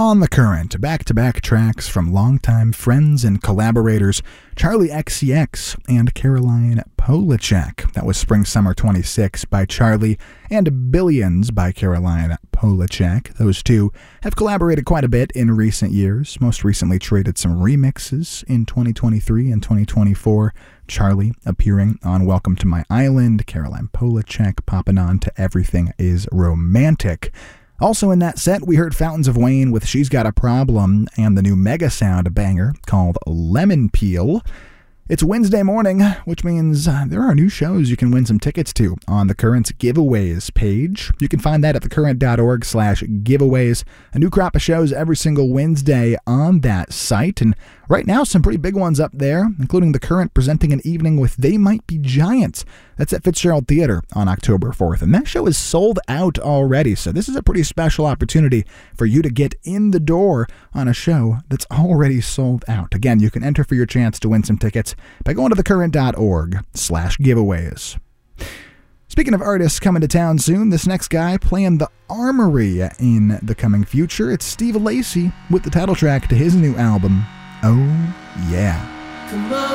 On the Current, back-to-back tracks from longtime friends and collaborators Charli XCX and Caroline Polachek. That was Spring Summer 26 by Charli and Billions by Caroline Polachek. Those two have collaborated quite a bit in recent years, most recently traded some remixes in 2023 and 2024. Charli appearing on Welcome to My Island, Caroline Polachek popping on to Everything is Romantic. Also in that set, we heard Fountains of Wayne with She's Got a Problem and the new Mega Sound banger called Lemon Peel. It's Wednesday morning, which means there are new shows you can win some tickets to on The Current's giveaways page. You can find that at thecurrent.org/giveaways. A new crop of shows every single Wednesday on that site. And right now, some pretty big ones up there, including The Current presenting an evening with They Might Be Giants. That's at Fitzgerald Theater on October 4th. And that show is sold out already, so this is a pretty special opportunity for you to get in the door on a show that's already sold out. Again, you can enter for your chance to win some tickets by going to thecurrent.org/giveaways. Speaking of artists coming to town soon, this next guy playing the Armory in the coming future, it's Steve Lacy with the title track to his new album, Oh Yeah. Come on.